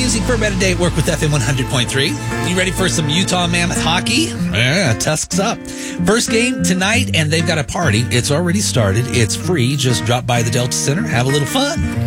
music for a better day at work with FM 100.3. You ready for some Utah Mammoth hockey? Yeah, Tusk's up. First game tonight, and they've got a party. It's already started. It's free. Just drop by the Delta Center. Have a little fun.